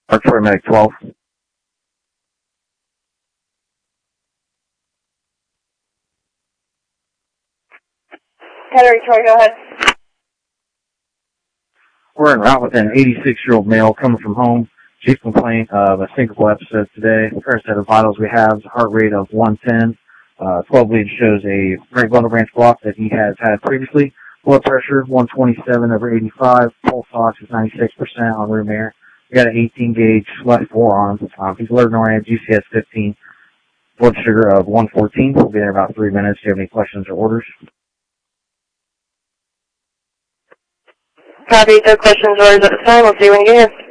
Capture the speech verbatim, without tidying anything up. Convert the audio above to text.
Arc Troy Medic twelve. Henry Troy, go ahead. We're en route with an eighty-six-year-old male coming from home. Chief complaint of a syncopal episode today. First set of vitals we have is a heart rate of one ten. Uh, twelve lead shows a right bundle branch block that he has had previously. Blood pressure one twenty-seven over eighty-five. Pulse ox is ninety-six percent on room air. We got an eighteen gauge left forearm. Um, he's alerted oriented G C S fifteen. Blood sugar of one fourteen. We'll be there in about three minutes. Do you have any questions or orders? Copy, no questions or orders at the time. We'll see you when you get here.